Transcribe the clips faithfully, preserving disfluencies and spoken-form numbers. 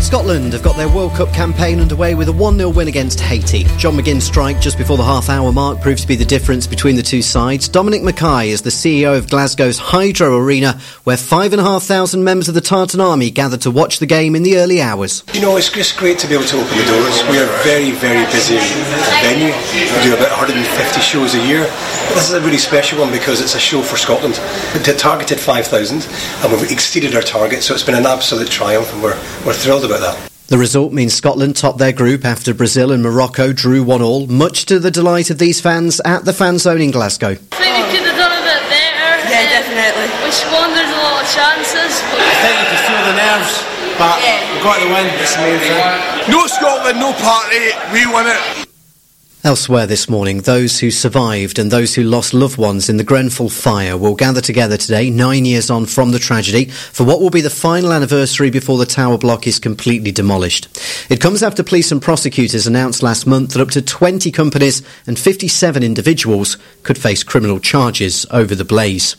Scotland have got their World Cup campaign underway with a one nil win against Haiti. John McGinn's strike just before the half-hour mark proved to be the difference between the two sides. Dominic Mackay is the C E O of Glasgow's Hydro Arena, where five and a half thousand members of the Tartan Army gathered to watch the game in the early hours. You know, it's just great to be able to open the doors. We are very, very busy venue. We do about one hundred fifty shows a year. But this is a really special one because it's a show for Scotland. We targeted five thousand and we've exceeded our target, so it's been an absolute triumph and we're, we're thrilled about that. The result means Scotland topped their group after Brazil and Morocco drew one all, much to the delight of these fans at the fan zone in Glasgow. I think we could have done a bit better. Yeah, definitely. We squandered a lot of chances. But I think you could feel the nerves, but yeah. we got the win. It's the main thing. No Scotland, no party, we won it. Elsewhere this morning, those who survived and those who lost loved ones in the Grenfell fire will gather together today, nine years on from the tragedy, for what will be the final anniversary before the tower block is completely demolished. It comes after police and prosecutors announced last month that up to twenty companies and fifty-seven individuals could face criminal charges over the blaze.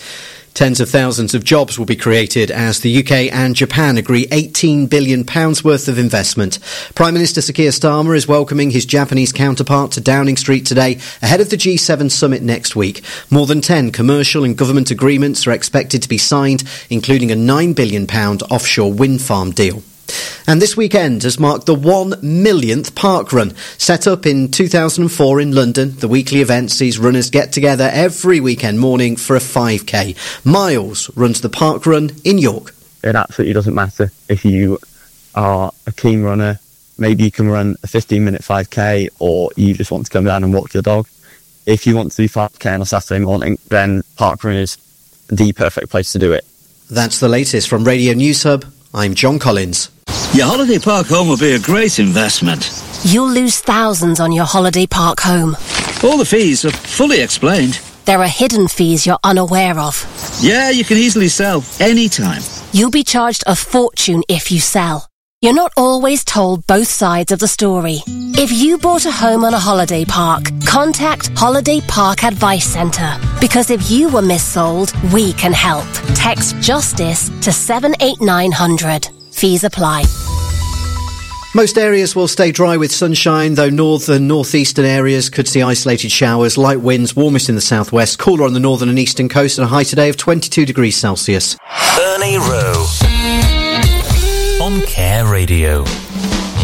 Tens of thousands of jobs will be created as the U K and Japan agree eighteen billion pounds worth of investment. Prime Minister Sir Keir Starmer is welcoming his Japanese counterpart to Downing Street today ahead of the G seven summit next week. More than ten commercial and government agreements are expected to be signed, including a nine billion pounds offshore wind farm deal. And this weekend has marked the one millionth Park Run. Set up in two thousand four in London, the weekly event sees runners get together every weekend morning for a five K. Miles runs the Park Run in York. It absolutely doesn't matter if you are a keen runner. Maybe you can run a fifteen minute five K, or you just want to come down and walk your dog. If you want to do five K on a Saturday morning, then Park Run is the perfect place to do it. That's the latest from Radio News Hub. I'm John Collins. Your holiday park home will be a great investment. You'll lose thousands on your holiday park home. All the fees are fully explained. There are hidden fees you're unaware of. Yeah, you can easily sell anytime. You'll be charged a fortune if you sell. You're not always told both sides of the story. If you bought a home on a holiday park, contact Holiday Park Advice Centre. Because if you were missold, we can help. Text JUSTICE to seven eight nine hundred. Fees apply. Most areas will stay dry with sunshine, though northern, northeastern areas could see isolated showers, light winds, warmest in the southwest, cooler on the northern and eastern coast, and a high today of twenty-two degrees Celsius. Ernie Rowe on Care Radio.